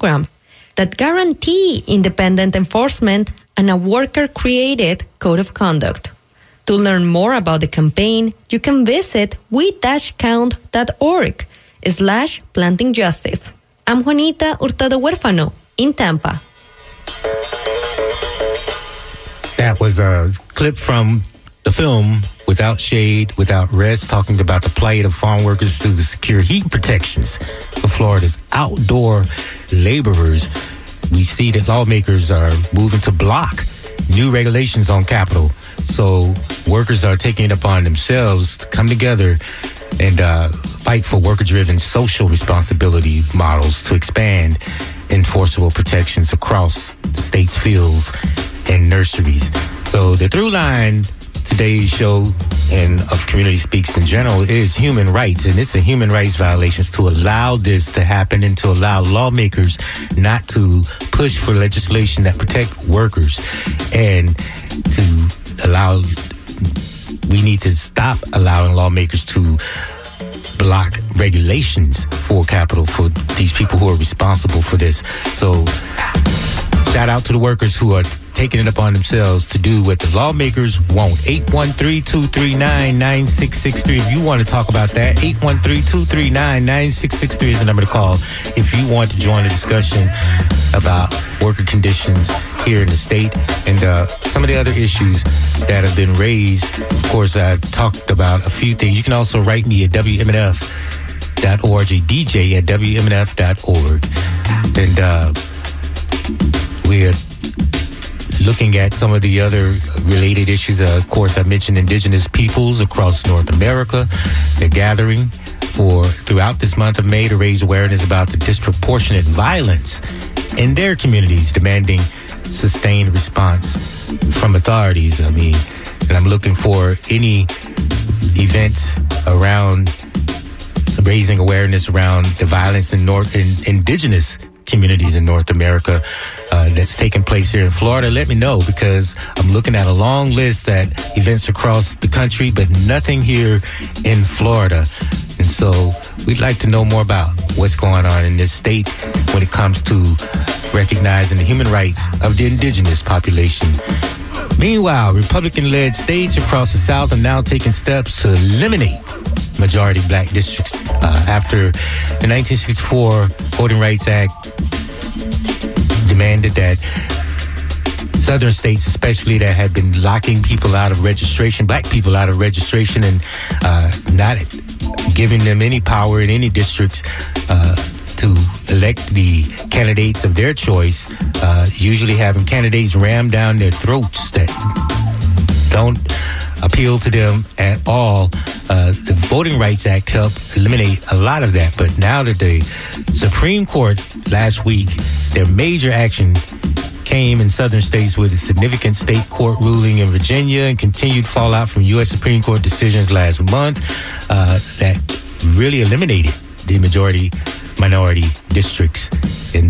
program that guarantee independent enforcement and a worker-created code of conduct. To learn more about the campaign, you can visit we-count.org/plantingjustice. I'm Juanita Hurtado Huérfano in Tampa. That was a clip from the film Without Shade, Without Rest, talking about the plight of farm workers to secure heat protections for Florida's outdoor laborers. We see that lawmakers are moving to block new regulations on Capitol. So workers are taking it upon themselves to come together and fight for worker-driven social responsibility models to expand enforceable protections across the state's fields and nurseries. So the through line today's show and of Community Speaks in general is human rights, and it's a human rights violations to allow this to happen and to allow lawmakers not to push for legislation that protect workers, and to allow, we need to stop allowing lawmakers to block regulations for Capitol for these people who are responsible for this. So shout out to the workers who are taking it upon themselves to do what the lawmakers want. 813-239-9663. If you want to talk about that, 813-239-9663 is the number to call if you want to join the discussion about worker conditions here in the state and some of the other issues that have been raised. Of course, I talked about a few things. You can also write me at WMNF.org, DJ at WMNF.org. And we're looking at some of the other related issues. Of course, I mentioned indigenous peoples across North America. They're gathering throughout this month of May to raise awareness about the disproportionate violence in their communities, demanding sustained response from authorities. I mean, and I'm looking for any events around raising awareness around the violence in indigenous communities in North America that's taking place here in Florida. Let me know, because I'm looking at a long list at events across the country, but nothing here in Florida. And so we'd like to know more about what's going on in this state when it comes to recognizing the human rights of the indigenous population. Meanwhile, Republican-led states across the South are now taking steps to eliminate majority black districts after the 1964 Voting Rights Act demanded that southern states, especially that had been locking people out of registration, black people out of registration, and not giving them any power in any districts to elect the candidates of their choice, usually having candidates ram down their throats that don't appeal to them at all. The Voting Rights Act helped eliminate a lot of that. But now that the Supreme Court last week, their major action came in southern states with a significant state court ruling in Virginia and continued fallout from U.S. Supreme Court decisions last month that really eliminated the majority minority districts. And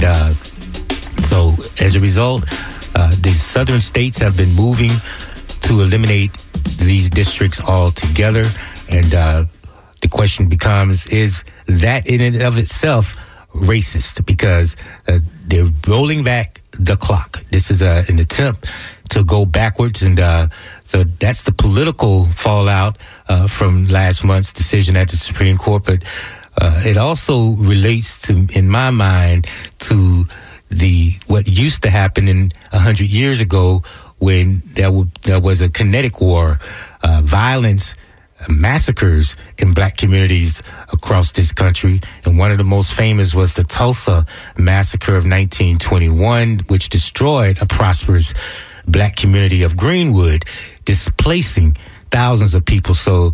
so as a result, the southern states have been moving to eliminate these districts altogether. And the question becomes, is that in and of itself racist? Because they're rolling back the clock. This is an attempt to go backwards. And so that's the political fallout from last month's decision at the Supreme Court. But it also relates to, in my mind, to what used to happen 100 years ago when there was a kinetic war, violence, massacres in black communities across this country. And one of the most famous was the Tulsa Massacre of 1921, which destroyed a prosperous black community of Greenwood, displacing thousands of people. So,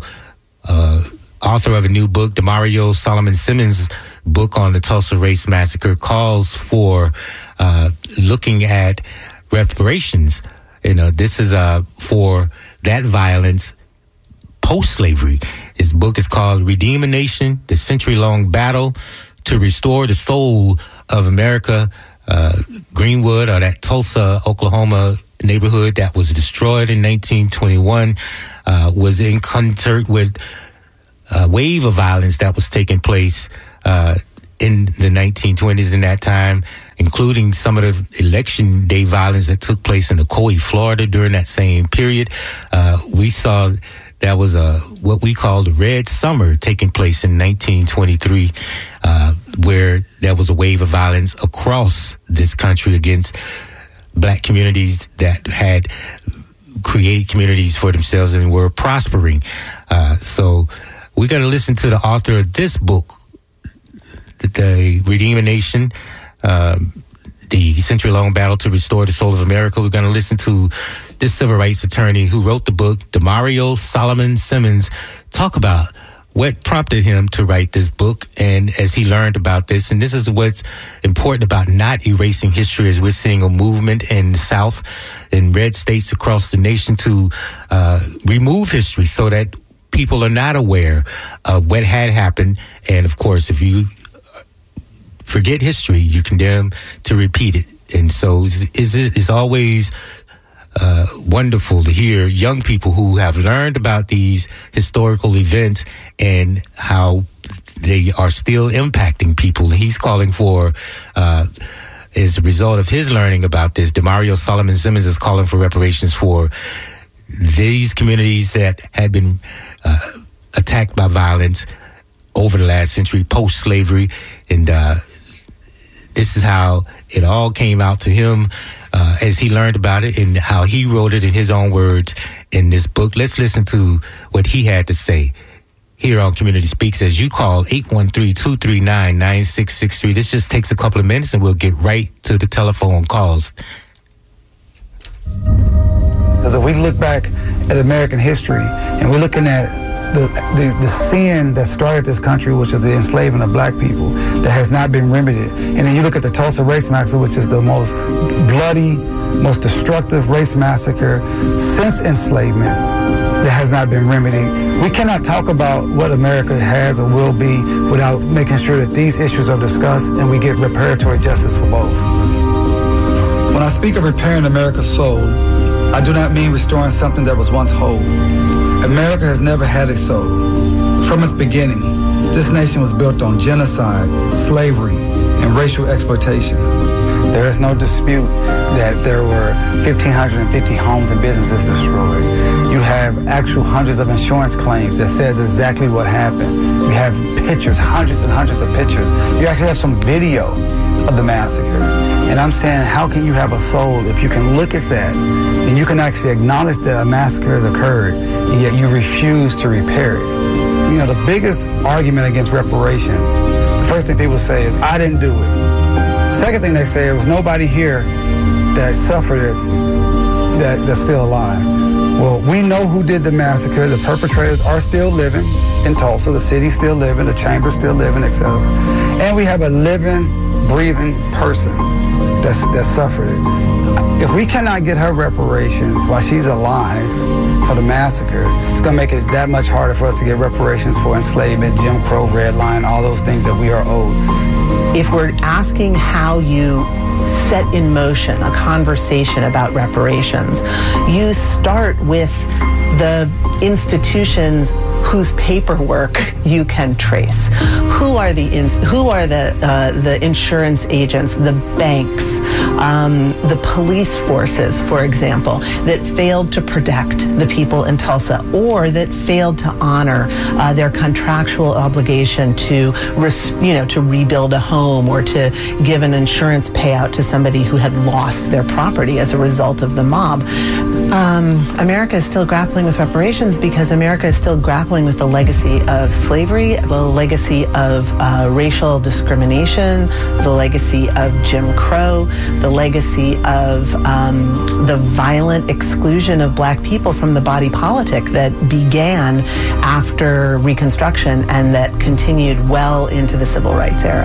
author of a new book, Demario Solomon Simmons' book on the Tulsa Race Massacre, calls for looking at reparations. You know, this is for that violence post-slavery. His book is called Redeem a Nation, The Century-Long Battle to Restore the Soul of America. Greenwood, or that Tulsa, Oklahoma neighborhood that was destroyed in 1921, was in concert with a wave of violence that was taking place in the 1920s in that time, including some of the election day violence that took place in Ocoee, Florida during that same period. We saw that was what we call the Red Summer taking place in 1923, where there was a wave of violence across this country against black communities that had created communities for themselves and were prospering. So we're going to listen to the author of this book, The Redeeming Nation, the century-long battle to restore the soul of America. We're going to listen to this civil rights attorney who wrote the book, Demario Solomon Simmons, talk about what prompted him to write this book and as he learned about this. And this is what's important about not erasing history, as we're seeing a movement in the South, in red states across the nation, to remove history so that people are not aware of what had happened. And of course, if you forget history, you condemn to repeat it. And so it's always wonderful to hear young people who have learned about these historical events and how they are still impacting people. He's calling for, as a result of his learning about this, Demario Solomon Simmons is calling for reparations for these communities that had been attacked by violence over the last century, post-slavery. And this is how it all came out to him as he learned about it and how he wrote it in his own words in this book. Let's listen to what he had to say here on Community Speaks as you call 813-239-9663. This just takes a couple of minutes and we'll get right to the telephone calls. Because if we look back at American history and we're looking at the sin that started this country, which is the enslavement of black people, that has not been remedied. And then you look at the Tulsa Race Massacre, which is the most bloody, most destructive race massacre since enslavement that has not been remedied. We cannot talk about what America has or will be without making sure that these issues are discussed and we get reparatory justice for both. When I speak of repairing America's soul, I do not mean restoring something that was once whole. America has never had a soul. From its beginning, this nation was built on genocide, slavery, and racial exploitation. There is no dispute that there were 1,550 homes and businesses destroyed. You have actual hundreds of insurance claims that says exactly what happened. You have pictures, hundreds and hundreds of pictures. You actually have some video of the massacre. And I'm saying, how can you have a soul if you can look at that and you can actually acknowledge that a massacre has occurred, and yet you refuse to repair it? You know, the biggest argument against reparations, the first thing people say is, I didn't do it. The second thing they say, there was nobody here that suffered it that's still alive. Well, we know who did the massacre. The perpetrators are still living in Tulsa. The city's still living. The chamber's still living, etc. And we have a living, breathing person that suffered it. If we cannot get her reparations while she's alive for the massacre, it's going to make it that much harder for us to get reparations for enslavement, Jim Crow, Red Line, all those things that we are owed. If we're asking how you set in motion a conversation about reparations, you start with the institutions whose paperwork you can trace. Who are the insurance agents, the banks, the police forces, for example, that failed to protect the people in Tulsa, or that failed to honor their contractual obligation to rebuild a home or to give an insurance payout to somebody who had lost their property as a result of the mob. America is still grappling with reparations because America is still grappling with the legacy of slavery, the legacy of racial discrimination, the legacy of Jim Crow, the legacy of the violent exclusion of black people from the body politic that began after Reconstruction and that continued well into the Civil Rights era.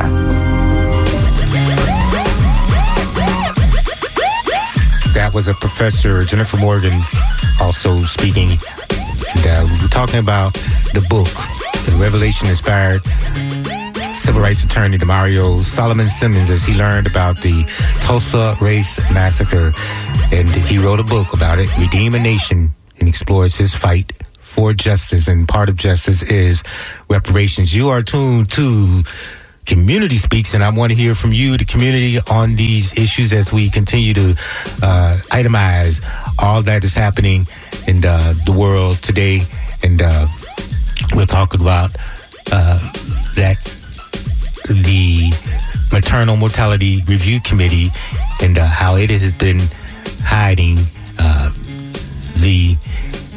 That was a Professor Jennifer Morgan also speaking. And we were talking about the book, The Revelation-inspired civil rights attorney Demario Solomon Simmons, as he learned about the Tulsa Race Massacre. And he wrote a book about it, Redeem a Nation, and explores his fight for justice. And part of justice is reparations. You are tuned to Community Speaks, and I want to hear from you, the community, on these issues as we continue to itemize all that is happening in the world today. And we'll talk about that the Maternal Mortality Review Committee and how it has been hiding the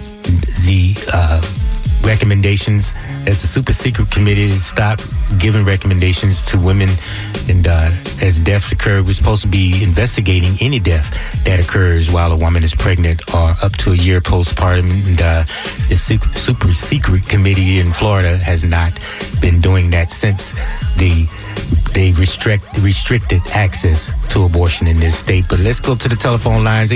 recommendations as a super secret committee to stop giving recommendations to women. And as deaths occur, we're supposed to be investigating any death that occurs while a woman is pregnant or up to a year postpartum. And the super secret committee in Florida has not been doing that since they restricted access to abortion in this state. But let's go to the telephone lines,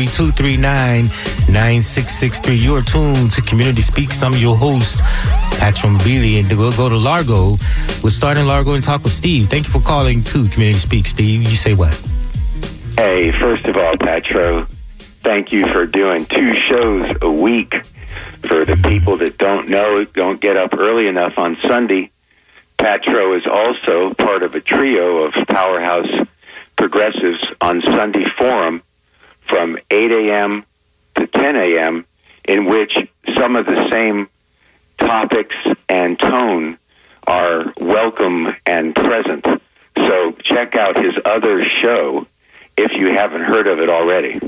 813-239-9663. You're tuned to Community Speaks. I'm your host, Patrick Mobili, and we'll go to Largo. We'll start in Largo and talk with Steve. Thank you for calling to Community Speaks. Steve, you say what? Hey, first of all, Patro, thank you for doing 2 shows a week. For the people that don't know, don't get up early enough on Sunday, Patro is also part of a trio of powerhouse progressives on Sunday Forum from 8 a.m. to 10 a.m., in which some of the same topics and tone are welcome and present. So check out his other show if you haven't heard of it already.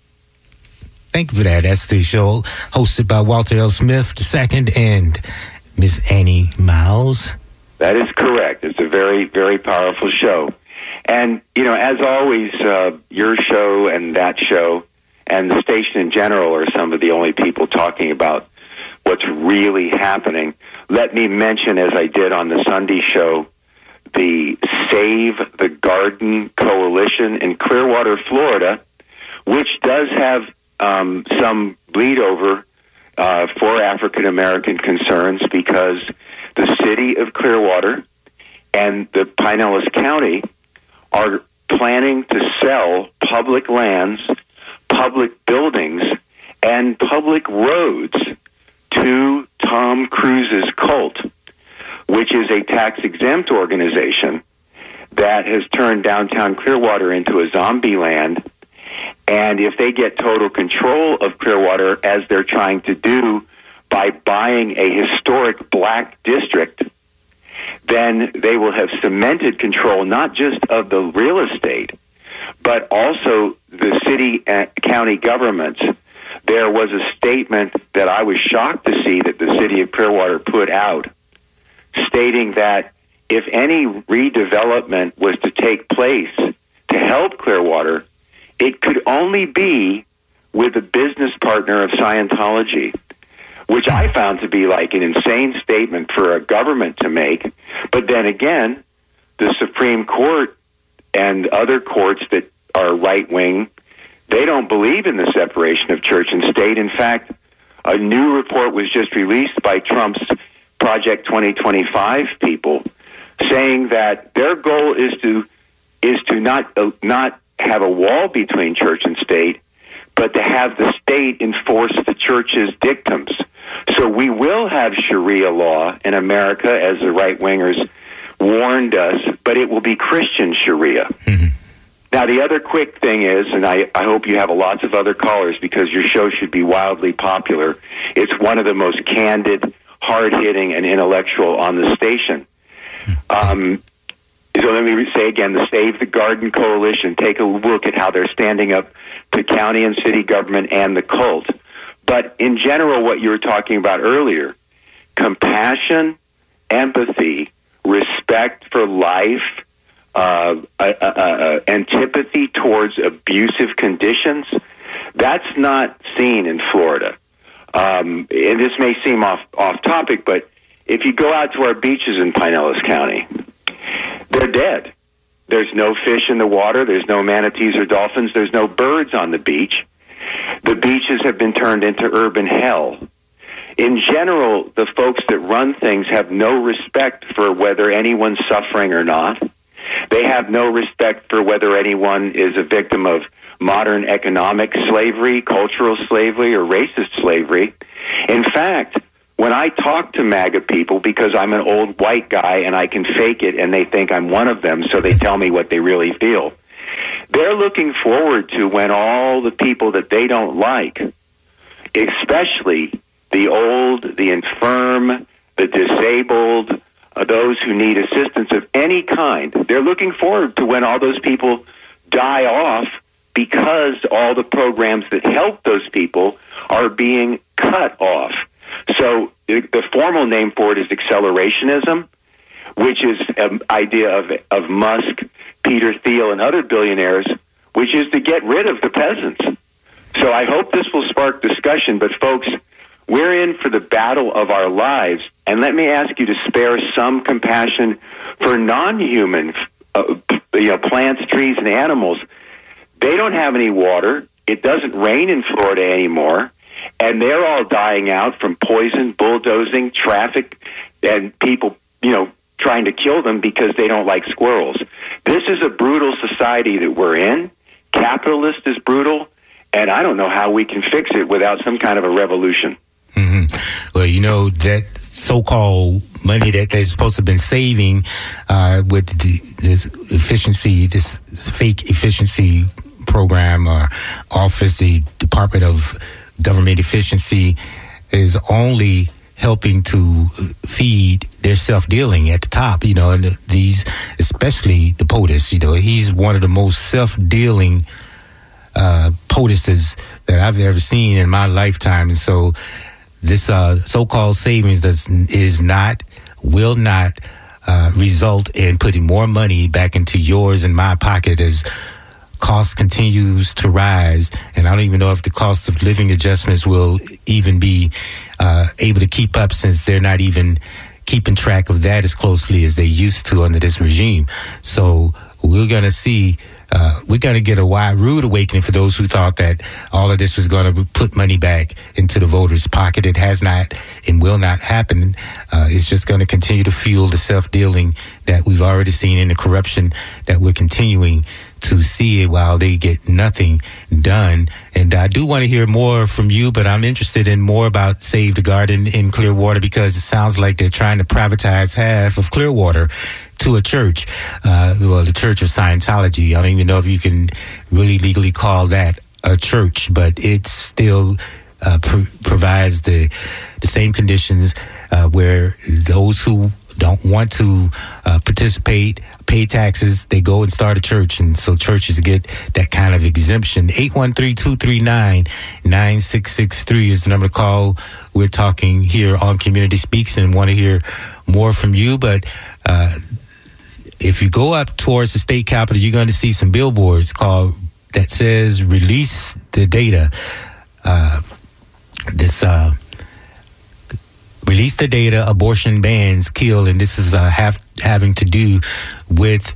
Thank you for that. That's the show hosted by Walter L. Smith II and Miss Annie Miles. That is correct. It's a very, very powerful show. And, you know, as always, your show and that show and the station in general are some of the only people talking about what's really happening. Let me mention, as I did on the Sunday show, the Save the Garden Coalition in Clearwater, Florida, which does have some bleed over for African American concerns, because the city of Clearwater and the Pinellas County are planning to sell public lands, public buildings, and public roads to Tom Cruise's cult, which is a tax-exempt organization that has turned downtown Clearwater into a zombie land. And if they get total control of Clearwater, as they're trying to do by buying a historic black district, then they will have cemented control not just of the real estate, but also the city and county governments. There was a statement that I was shocked to see that the city of Clearwater put out, stating that if any redevelopment was to take place to help Clearwater, it could only be with a business partner of Scientology, which I found to be like an insane statement for a government to make. But then again, the Supreme Court and other courts that are right-wing, they don't believe in the separation of church and state. In fact, a new report was just released by Trump's Project 2025 people, saying that their goal is to not have a wall between church and state, but to have the state enforce the church's dictums. So we will have Sharia law in America, as the right-wingers warned us, but it will be Christian Sharia. Mm-hmm. Now, the other quick thing is, and I hope you have lots of other callers because your show should be wildly popular, it's one of the most candid, hard-hitting, and intellectual on the station. So let me say again, the Save the Garden Coalition, take a look at how they're standing up to county and city government and the cult. But in general, what you were talking about earlier, compassion, empathy, respect for life, antipathy towards abusive conditions, that's not seen in Florida. And this may seem off topic, but if you go out to our beaches in Pinellas County, they're dead. There's no fish in the water. There's no manatees or dolphins. There's no birds on the beach. The beaches have been turned into urban hell. In general, the folks that run things have no respect for whether anyone's suffering or not. They have no respect for whether anyone is a victim of modern economic slavery, cultural slavery, or racist slavery. In fact, when I talk to MAGA people, because I'm an old white guy and I can fake it and they think I'm one of them, so they tell me what they really feel. They're looking forward to when all the people that they don't like, especially the old, the infirm, the disabled, those who need assistance of any kind, they're looking forward to when all those people die off, because all the programs that help those people are being cut off. So the formal name for it is accelerationism, which is an idea of Musk, Peter Thiel, and other billionaires, which is to get rid of the peasants. So I hope this will spark discussion, but folks, we're in for the battle of our lives, and let me ask you to spare some compassion for non-human plants, trees, and animals. They don't have any water. It doesn't rain in Florida anymore, and they're all dying out from poison, bulldozing, traffic, and people, trying to kill them because they don't like squirrels. This is a brutal society that we're in. Capitalist is brutal, and I don't know how we can fix it without some kind of a revolution. Mm-hmm. Well, that so-called money that they're supposed to have been saving with this efficiency, this fake efficiency program or office, the Department of Government Efficiency, is only helping to feed their self-dealing at the top, and these, especially the POTUS, he's one of the most self-dealing POTUSes that I've ever seen in my lifetime. And so this so-called savings will not result in putting more money back into yours and my pocket as cost continues to rise. And I don't even know if the cost of living adjustments will even be able to keep up, since they're not even keeping track of that as closely as they used to under this regime. So we're going to see, we're going to get a rude awakening for those who thought that all of this was going to put money back into the voters' pocket. It has not and will not happen. It's just going to continue to fuel the self-dealing that we've already seen and the corruption that we're continuing to see while they get nothing done. And I do want to hear more from you, but I'm interested in more about Save the Garden in Clearwater, because it sounds like they're trying to privatize half of Clearwater to a church, the Church of Scientology. I don't even know if you can really legally call that a church, but it still provides the same conditions where those who don't want to participate, pay taxes, they go and start a church. And so churches get that kind of exemption. 813-239-9663 is the number to call. We're talking here on Community Speaks and want to hear more from you. But if you go up towards the state capitol, you're going to see some billboards that says release the data. Release the data, abortion bans kill, and this is having to do with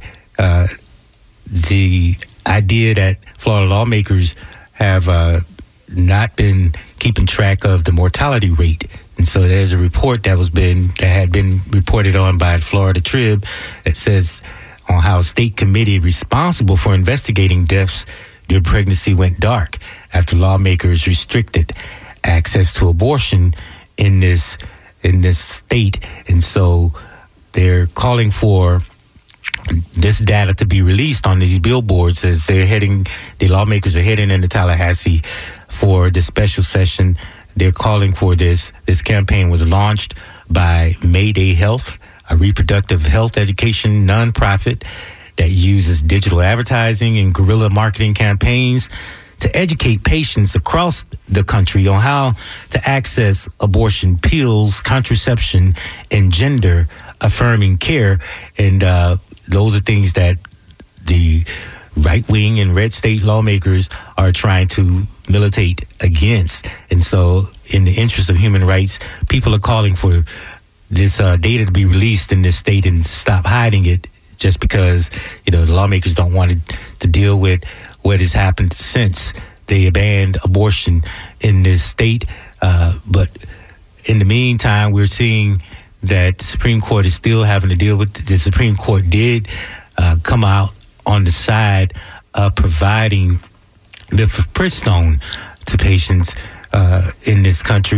the idea that Florida lawmakers have not been keeping track of the mortality rate. And so there's a report that had been reported on by Florida Trib that says on how a state committee responsible for investigating deaths during pregnancy went dark after lawmakers restricted access to abortion in this state. And so they're calling for this data to be released on these billboards as the lawmakers are heading into Tallahassee for this special session. They're calling for this. This campaign was launched by Mayday Health, a reproductive health education nonprofit that uses digital advertising and guerrilla marketing campaigns to educate patients across the country on how to access abortion pills, contraception, and gender-affirming care. And those are things that the right-wing and red state lawmakers are trying to militate against. And so in the interest of human rights, people are calling for this data to be released in this state and stop hiding it, just because, the lawmakers don't want to deal with what has happened since they banned abortion in this state. But in the meantime, we're seeing that the Supreme Court is still having to deal with. The Supreme Court did come out on the side of providing mifepristone to patients in this country.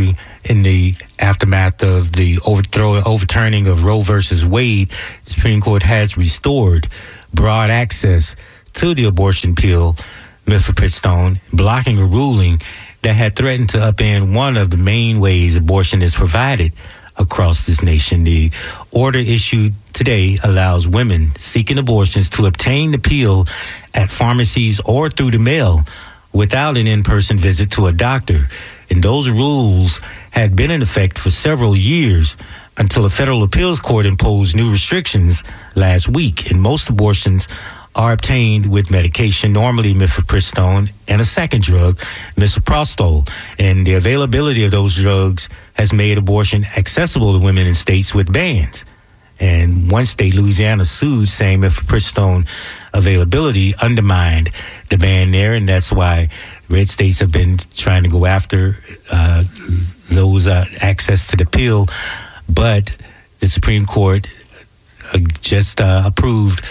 in the aftermath of the overturning of Roe versus Wade, the Supreme Court has restored broad access to the abortion pill, mifepristone, blocking a ruling that had threatened to upend one of the main ways abortion is provided across this nation. The order issued today allows women seeking abortions to obtain the pill at pharmacies or through the mail without an in-person visit to a doctor. And those rules had been in effect for several years until a federal appeals court imposed new restrictions last week. And most abortions are obtained with medication, normally mifepristone, and a second drug, misoprostol. And the availability of those drugs has made abortion accessible to women in states with bans. And one state, Louisiana, sued, saying mifepristone availability undermined the ban there, and that's why red states have been trying to go after those access to the pill. But the Supreme Court just approved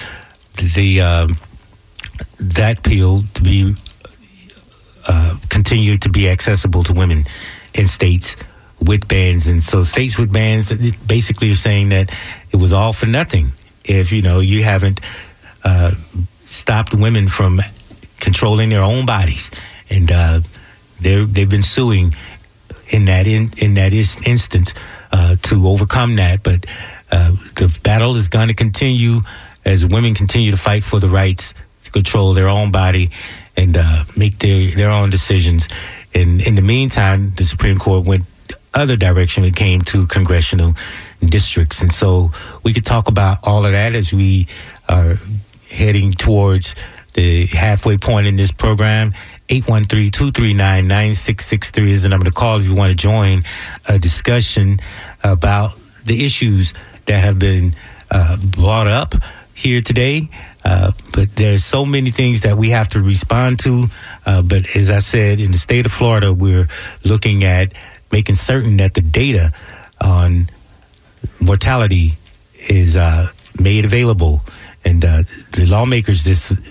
that pill to be continue to be accessible to women in states with bans. And so states with bans basically are saying that it was all for nothing if you haven't stopped women from controlling their own bodies. And they've been suing in that instance to overcome that. But the battle is going to continue as women continue to fight for the rights to control their own body and make their own decisions. And in the meantime, the Supreme Court went the other direction when it came to congressional districts. And so we could talk about all of that as we are heading towards the halfway point in this program. 813-239-9663 is the number to call if you want to join a discussion about the issues that have been brought up here today. But there's so many things that we have to respond to. But as I said, in the state of Florida, we're looking at making certain that the data on mortality is made available. And the lawmakers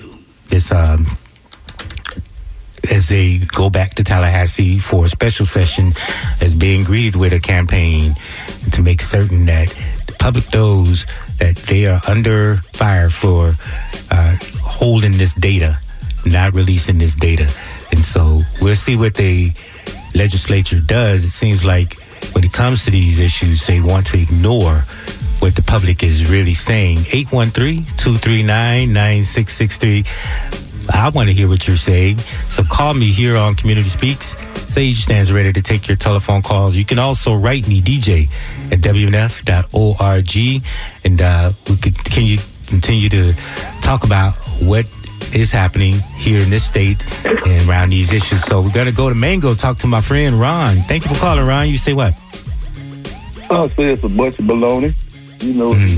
as they go back to Tallahassee for a special session, as being greeted with a campaign to make certain that the public knows that they are under fire for holding this data, not releasing this data. And so we'll see what the legislature does. It seems like when it comes to these issues, they want to ignore what the public is really saying. 813-239-9663. I want to hear what you're saying. So call me here on Community Speaks. Sage stands ready to take your telephone calls. You can also write me, DJ, at WNF.org. And we could continue to talk about what is happening here in this state and around these issues. So we're going to go to Mango, talk to my friend Ron. Thank you for calling, Ron. You say what? I'll say it's a bunch of baloney. You know what it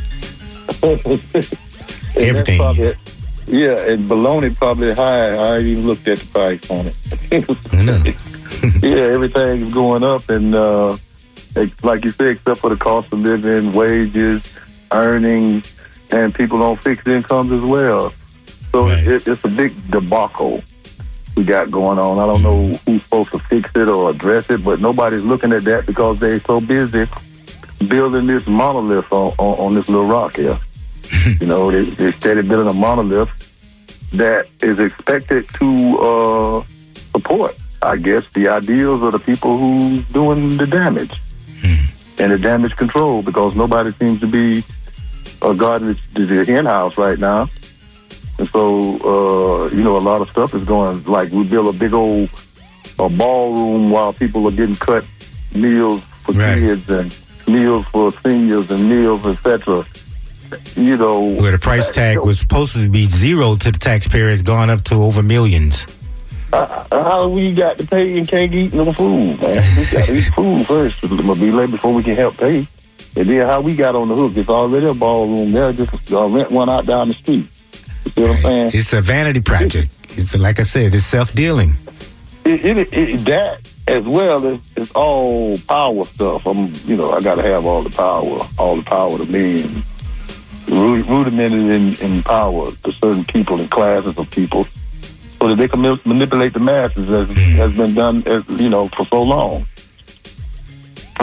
is. Everything. Yeah, and bologna probably high. I ain't even looked at the price on it. I know. Yeah, everything is going up, and like you said, except for the cost of living, wages, earnings, and people on fixed incomes as well. So right. It's a big debacle we got going on. I don't know who's supposed to fix it or address it, but nobody's looking at that because they're so busy building this monolith on this little rock here. They steady building a monolith that is expected to support, I guess, the ideals of the people who's doing the damage and the damage control, because nobody seems to be guarding the in-house right now. And so, a lot of stuff is going, like we build a big old ballroom while people are getting cut meals for kids and meals for seniors and meals, etc. Where the price tag was supposed to be zero to the taxpayer, has gone up to over millions. How we got to pay and can't eat no food, man? We got to eat food first. It'll be late before we can help pay. And then how we got on the hook, it's already a ballroom there. Just rent one out down the street. You see what I'm saying? It's a vanity project. It's like I said, it's self-dealing. That as well is all power stuff. I got to have all the power to me. Rudimented in power to certain people and classes of people, so that they can manipulate the masses, as has been done, for so long.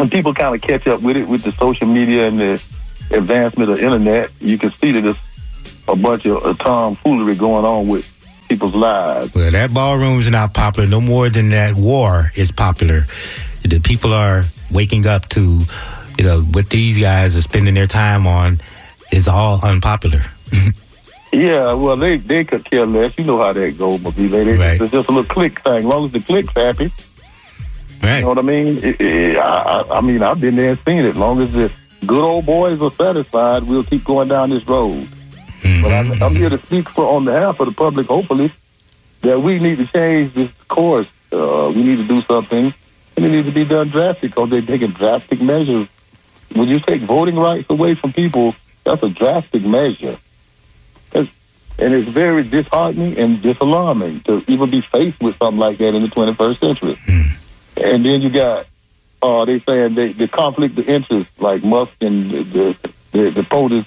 when people kind of catch up with it, with the social media and the advancement of the internet, you can see that there's a bunch of tomfoolery going on with people's lives. Well, that ballroom's not popular no more than that war is popular. The people are waking up to, what these guys are spending their time on is all unpopular. Yeah, well, they could care less. You know how that goes, Mobile. Right. It's just a little click thing. As long as the click's happy. Right. You know what I mean? I mean, I've been there and seen it. As long as the good old boys are satisfied, we'll keep going down this road. Mm-hmm. But I'm here to speak on behalf of the public, hopefully, that we need to change this course. We need to do something, and it needs to be done drastic because they're taking drastic measures. When you take voting rights away from people, that's a drastic measure. And it's very disheartening and disalarming to even be faced with something like that in the 21st century. Mm. And then you got, they saying the conflict of interest, like Musk and the POTUS.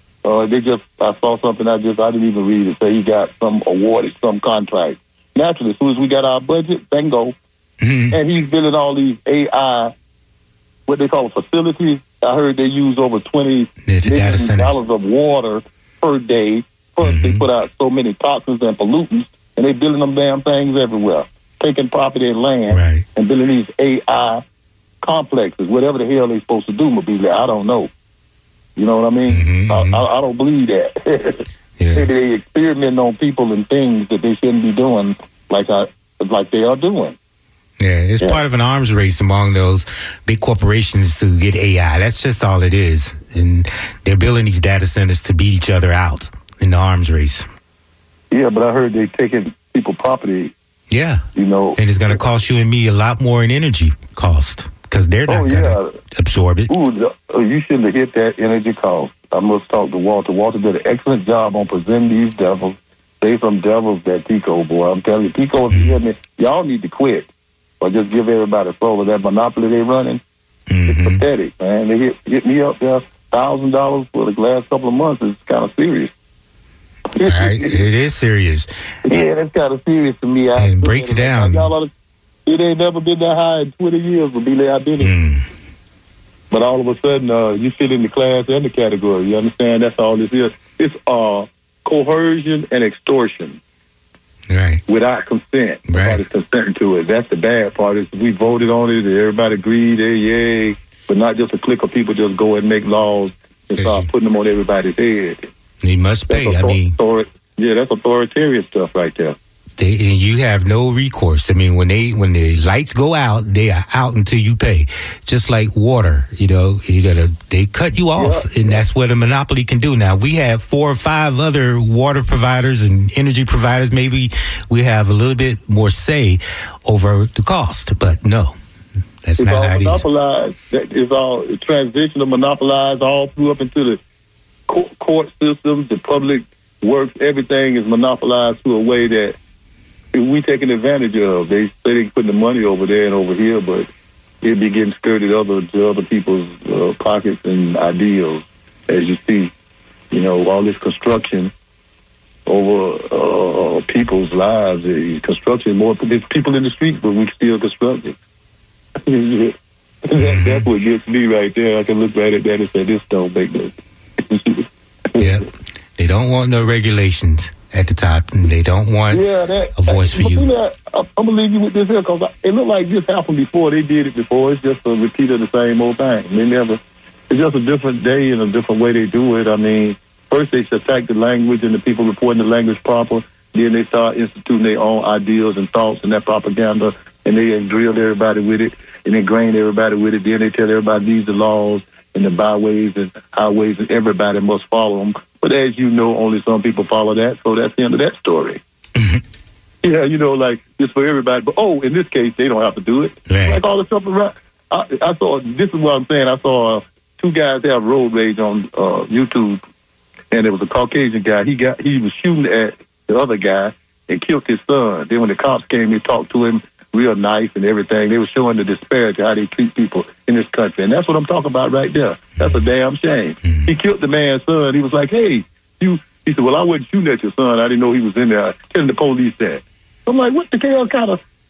I saw something I didn't even read it. Say he got awarded some contract. Naturally, as soon as we got our budget, bingo. Mm-hmm. And he's building all these AI, what they call facilities. I heard they use over $20 billion of water per day. First, they put out so many toxins and pollutants, and they're building them damn things everywhere, taking property and land, and building these AI complexes, whatever the hell they're supposed to do, Mobile. I don't know. You know what I mean? Mm-hmm. I don't believe that. Maybe they experiment on people and things that they shouldn't be doing, like they are doing. Yeah, it's part of an arms race among those big corporations to get AI. That's just all it is. And they're building these data centers to beat each other out in the arms race. Yeah, but I heard they're taking people's property. Yeah. And it's going to cost you and me a lot more in energy cost because they're not going to absorb it. You shouldn't have hit that energy cost. I must talk to Walter. Walter did an excellent job on presenting these devils. They some devils, that Pico boy. I'm telling you, Pico, if you hear me, y'all need to quit or just give everybody solar. That monopoly they running, it's pathetic, man. They hit me up there, $1,000 for the last couple of months. It's kind of serious. All right, it is serious. Yeah, that's kind of serious to me. And break it down. It ain't never been that high in 20 years for me. I've been in. But all of a sudden, you fit in the class and the category. You understand? That's all this is. It's coercion and extortion. Right. Without consent. Right. Nobody's consenting to it. That's the bad part. Is we voted on it, and everybody agreed, yay. But not just a clique of people just go and make laws and start putting them on everybody's head. They must pay. That's authoritarian stuff right there. And you have no recourse. I mean, when the lights go out, they are out until you pay. Just like water, they cut you off, and that's what a monopoly can do. Now we have 4 or 5 other water providers and energy providers. Maybe we have a little bit more say over the cost, but no, that's not how it is. Monopolized. It's all transitional, monopolized, all through up into the court systems, the public works. Everything is monopolized to a way that we taking advantage of. They say they can put the money over there and over here, but it be getting skirted to other people's pockets and ideals. As you see, all this construction over people's lives. Construction more. There's people in the streets, but we still construct it. That's what gets me right there. I can look right at that and say, this don't make no sense. Yeah, they don't want no regulations at the top, and they don't want a voice for you. I'm gonna leave you with this here because it looked like this happened before. They did it before. It's just a repeat of the same old thing. It's just a different day and a different way they do it. I mean, first they attack the language and the people reporting the language proper. Then they start instituting their own ideals and thoughts and that propaganda, and they drilled everybody with it and ingrained everybody with it. Then they tell everybody these are laws and the byways and highways, and everybody must follow them. But as you know, only some people follow that, so that's the end of that story. Yeah, like, it's for everybody. But, in this case, they don't have to do it. Right. Like all the stuff around. I saw, this is what I'm saying, I saw 2 guys have road rage on YouTube, and there was a Caucasian guy. He was shooting at the other guy and killed his son. Then when the cops came, they talked to him real nice and everything. They were showing the disparity, how they treat people in this country. And that's what I'm talking about right there. That's a damn shame. He killed the man's son. He was like, hey, he said, well, I wasn't shooting at your son. I didn't know he was in there. Telling the police that. I'm like, what the hell kind of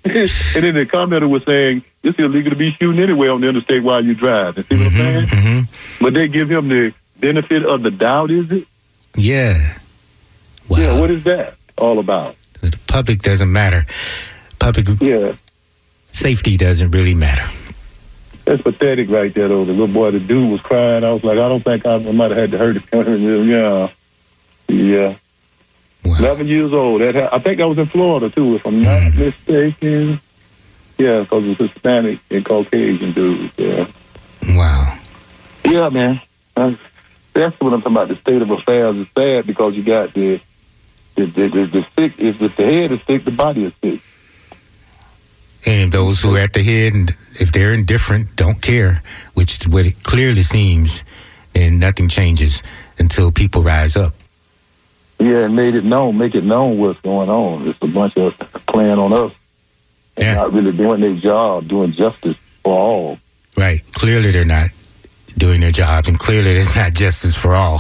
And then the commenter was saying, it's illegal to be shooting anyway on the interstate while you drive. You see what I'm saying? Mm-hmm. But they give him the benefit of the doubt, is it? Yeah. Wow. Yeah, what is that all about? The public doesn't matter. Public safety doesn't really matter. That's pathetic right there, though. The little boy, the dude was crying. I was like, I don't think I might have had to hurt him. Yeah. Wow. 11 years old. I think that was in Florida, too, if I'm not mistaken. Yeah, because it's Hispanic and Caucasian dudes. Yeah. Wow. Yeah, man. That's what I'm talking about. The state of affairs is sad because you got the sick. If the head is sick, the body is sick. And those who are at the head, and if they're indifferent, don't care, which is what it clearly seems, and nothing changes until people rise up. Yeah, and make it known what's going on. It's a bunch of playing on us and not really doing their job, doing justice for all. Right. Clearly they're not doing their job, and clearly there's not justice for all.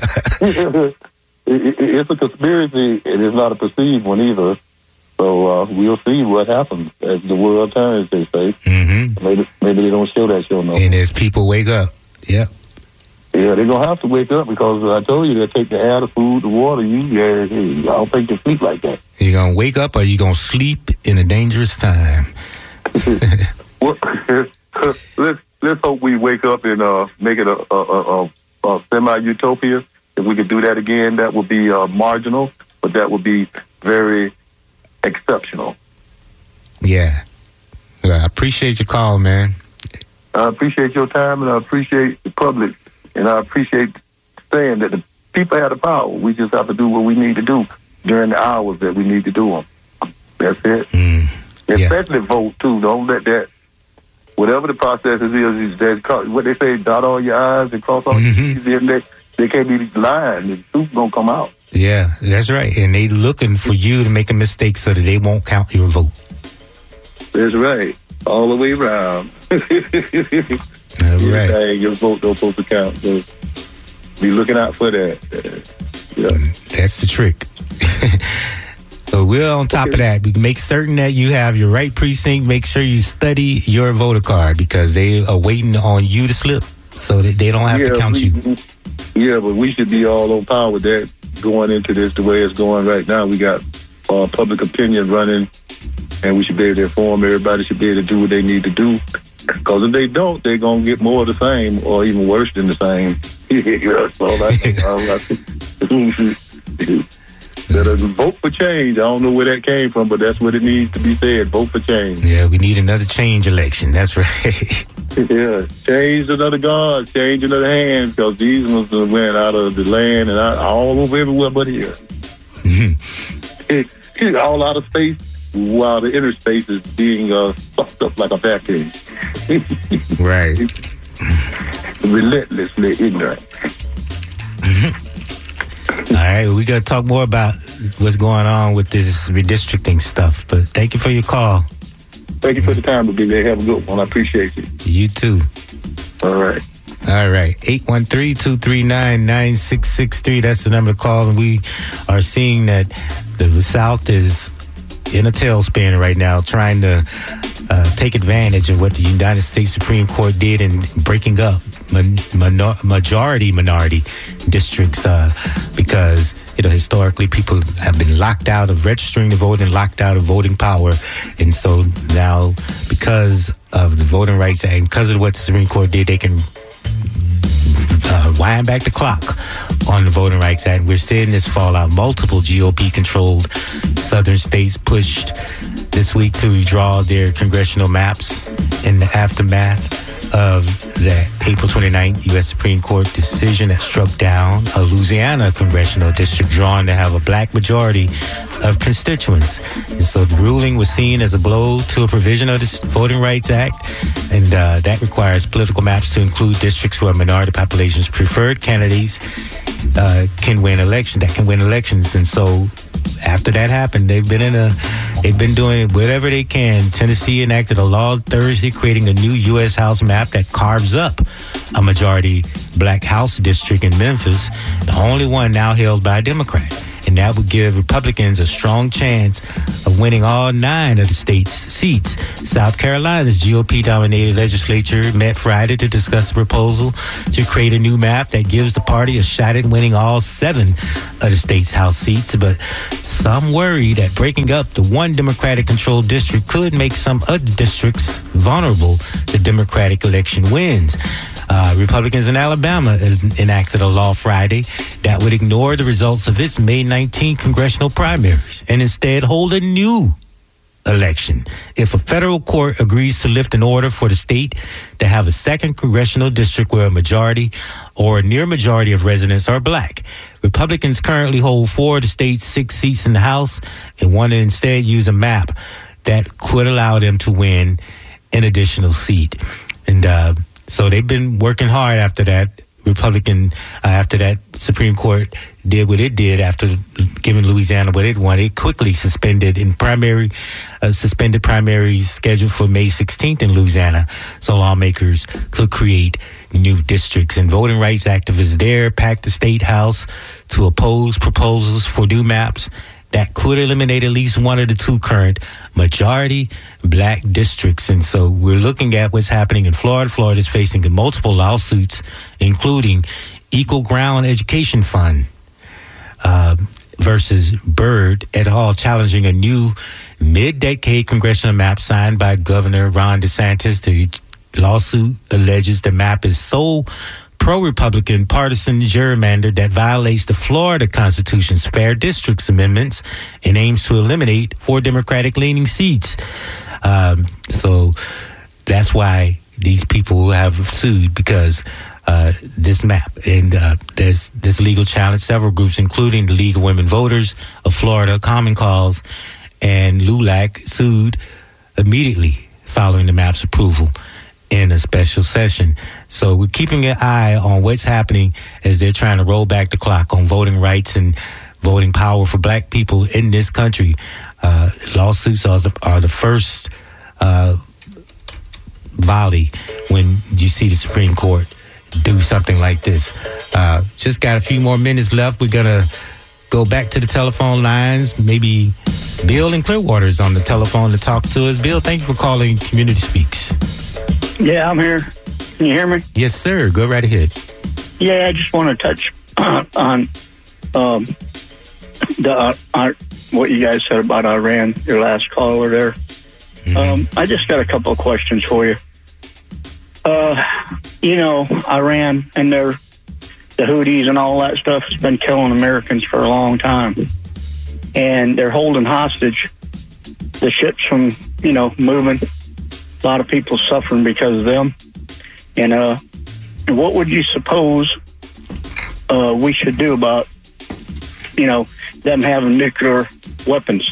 It's a conspiracy, and it's not a perceived one either. So we'll see what happens as the world turns, they say. Mm-hmm. Maybe they don't show that show no more. And as people wake up, Yeah, they're going to have to wake up because I told you they'll take the air, the food, the water. I don't think they sleep like that. You're going to wake up or you're going to sleep in a dangerous time. Let's hope we wake up and make it a semi-utopia. If we could do that again, that would be marginal, but that would be very exceptional. Yeah. Well, I appreciate your call, man. I appreciate your time, and I appreciate the public, and I appreciate saying that the people have the power. We just have to do what we need to do during the hours that we need to do them. That's it. Especially vote, too. Don't let that, whatever the process is what they say, dot all your I's and cross all your T's, and they can't be lying. The truth's going to come out. Yeah, that's right. And they looking for you to make a mistake so that they won't count your vote. That's right. All the way around. All right. Your vote don't supposed to count. So be looking out for that. That's the trick. So we're on top of that. We make certain that you have your right precinct. Make sure you study your voter card because they are waiting on you to slip so that they don't have to count you. Yeah, but we should be all on par with that going into this the way it's going right now. We got public opinion running, and we should be able to inform everybody, should be able to do what they need to do. Because if they don't, they're going to get more of the same or even worse than the same. That's all I think. Vote for change. I don't know where that came from, but that's what it needs to be said. Vote for change. Yeah, we need another change election. That's right. Yeah, change another guard, change another hands, because these ones went out of the land and all over everywhere but here. It's all out of space, while the inner space is being sucked up like a vacuum. Right. Relentlessly ignorant. All right, we got to talk more about what's going on with this redistricting stuff, but thank you for your call. Thank you for the time, but have a good one. I appreciate you. You too. All right. 813-239-9663. That's the number to call. And we are seeing that the South is in a tailspin right now, trying to take advantage of what the United States Supreme Court did in breaking up minority districts because historically people have been locked out of registering to vote and locked out of voting power. And so now, because of the Voting Rights Act, because of what the Supreme Court did, they can wind back the clock on the Voting Rights Act. We're seeing this fallout. Multiple GOP-controlled southern states pushed this week to redraw their congressional maps in the aftermath of the April 29th U.S. Supreme Court decision that struck down a Louisiana congressional district drawn to have a black majority of constituents. And so the ruling was seen as a blow to a provision of the Voting Rights Act, and that requires political maps to include districts where minority populations' preferred candidates can win elections. And so after that happened, they've been doing whatever they can. Tennessee enacted a law Thursday creating a new U.S. House map that carves up a majority black House district in Memphis, the only one now held by a Democrat. and that would give Republicans a strong chance of winning all 9 of the state's seats. South Carolina's GOP-dominated legislature met Friday to discuss a proposal to create a new map that gives the party a shot at winning all 7 of the state's House seats, but some worry that breaking up the one Democratic-controlled district could make some other districts vulnerable to Democratic election wins. Republicans in Alabama enacted a law Friday that would ignore the results of its May 19 congressional primaries and instead hold a new election if a federal court agrees to lift an order for the state to have a second congressional district where a majority or a near majority of residents are black. Republicans currently hold 4 of the state's 6 seats in the House and want to instead use a map that could allow them to win an additional seat. And so they've been working hard after that. After that Supreme Court did what it did after giving Louisiana what it wanted. It quickly suspended primaries scheduled for May 16th in Louisiana so lawmakers could create new districts. And voting rights activists there packed the state house to oppose proposals for new maps that could eliminate at least one of the 2 current majority black districts. And so we're looking at what's happening in Florida. Florida is facing multiple lawsuits, including Equal Ground Education Fund versus Byrd et al., challenging a new mid-decade congressional map signed by Governor Ron DeSantis. The lawsuit alleges the map is so pro-Republican partisan gerrymander that violates the Florida Constitution's Fair Districts amendments and aims to eliminate 4 Democratic-leaning seats. So that's why these people have sued, because this map. And there's this legal challenge. Several groups, including the League of Women Voters of Florida, Common Cause, and LULAC, sued immediately following the map's approval in a special session. So we're keeping an eye on what's happening as they're trying to roll back the clock on voting rights and voting power for black people in this country. Lawsuits are the first volley when you see the Supreme Court do something like this. Just got a few more minutes left. We're going to go back to the telephone lines. Maybe Bill in Clearwater is on the telephone to talk to us. Bill, thank you for calling Community Speaks. Yeah, I'm here. Can you hear me? Yes, sir. Go right ahead. Yeah, I just want to touch on what you guys said about Iran, your last caller there. I just got a couple of questions for you. Iran and the Houthis and all that stuff has been killing Americans for a long time. And they're holding hostage the ships from, moving. A lot of people suffering because of them. And what would you suppose we should do about, them having nuclear weapons?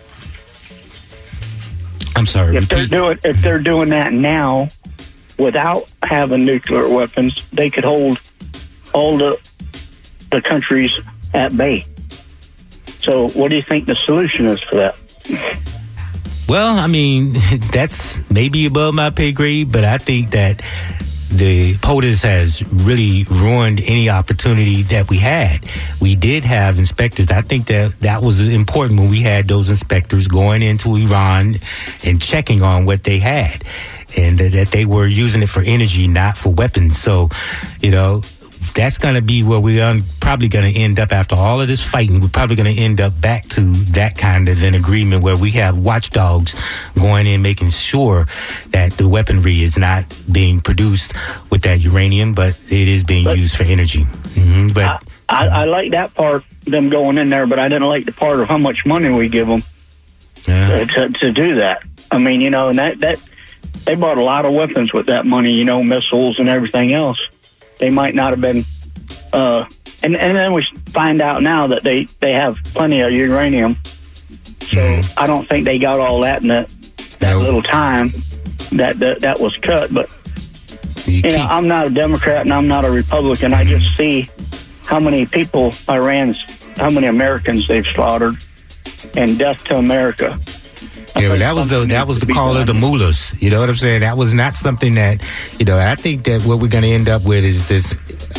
I'm sorry. If they're doing that now without having nuclear weapons, they could hold all the countries at bay. So what do you think the solution is for that? Well, I mean, that's maybe above my pay grade, but I think that the POTUS has really ruined any opportunity that we had. We did have inspectors. I think that was important when we had those inspectors going into Iran and checking on what they had, and that they were using it for energy, not for weapons. So, that's going to be where we are probably going to end up after all of this fighting. We're probably going to end up back to that kind of an agreement where we have watchdogs going in, making sure that the weaponry is not being produced with that uranium, but it is being used for energy. But I like that part, them going in there, but I didn't like the part of how much money we give them to do that. I mean, and that they bought a lot of weapons with that money, missiles and everything else. They might not have been, and then we find out now that they have plenty of uranium. So I don't think they got all that in that little time that was cut. But I'm not a Democrat and I'm not a Republican. I just see how many people how many Americans they've slaughtered, and death to America. Yeah, but that was the call of the mullahs. You know what I'm saying? That was not something that, I think that what we're going to end up with is this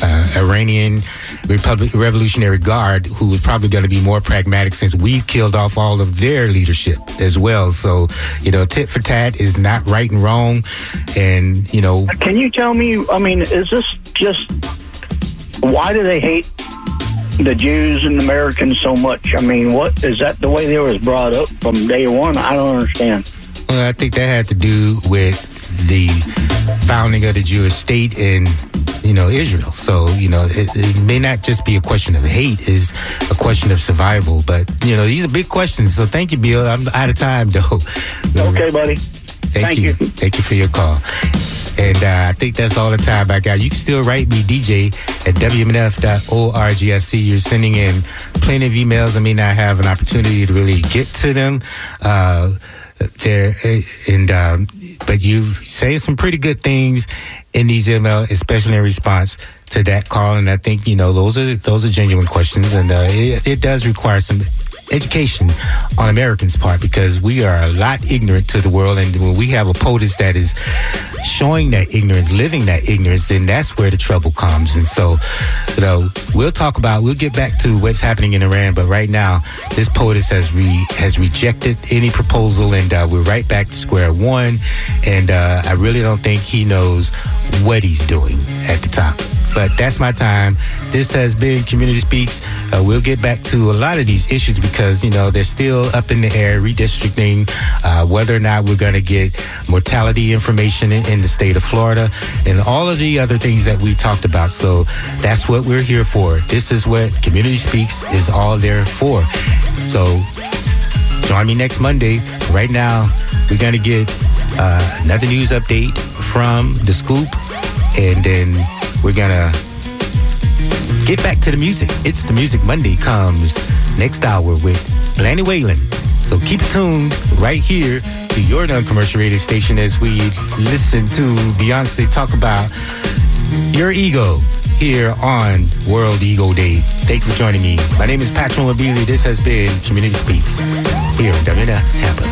Iranian Revolutionary Guard, who is probably going to be more pragmatic since we've killed off all of their leadership as well. So, tit for tat is not right and wrong. And, Can you tell me, I mean, is this just, why do they hate the Jews and Americans so much? I mean, what is that the way they was brought up from day one? I don't understand. Well, I think that had to do with the founding of the Jewish state in, Israel. So, it may not just be a question of hate, it's a question of survival. But, these are big questions. So thank you, Bill. I'm out of time, though. Okay, buddy. Thank you. Thank you for your call. And I think that's all the time I got. You can still write me, DJ, at WMNF.org. I see you're sending in plenty of emails. I may not have an opportunity to really get to them. But you say some pretty good things in these emails, especially in response to that call. And I think, those are genuine questions. And it does require some education on Americans' part, because we are a lot ignorant to the world. And when we have a POTUS that is showing that ignorance, living that ignorance, then that's where the trouble comes. And so, we'll get back to what's happening in Iran. But right now, this POTUS has rejected any proposal, and we're right back to square one. And I really don't think he knows what he's doing at the top. But that's my time. This has been Community Speaks. We'll get back to a lot of these issues because, they're still up in the air, redistricting, whether or not we're going to get mortality information in the state of Florida, and all of the other things that we talked about. So that's what we're here for. This is what Community Speaks is all there for. So join me next Monday. Right now, we're going to get another news update from The Scoop, and then we're gonna get back to the music. It's the Music Monday comes next hour with Blaney Whalen. So keep it tuned right here to your non-commercial radio station as we listen to Beyonce talk about your ego here on World Ego Day. Thank you for joining me. My name is Patrick Mobili. This has been Community Speaks here in WNF Tampa.